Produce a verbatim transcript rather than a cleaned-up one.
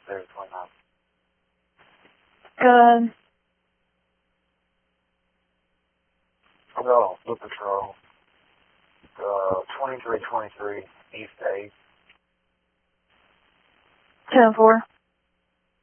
zero twenty-nine. Good. Hello, Blue Patrol. Uh, twenty-three twenty-three East eighth. ten four.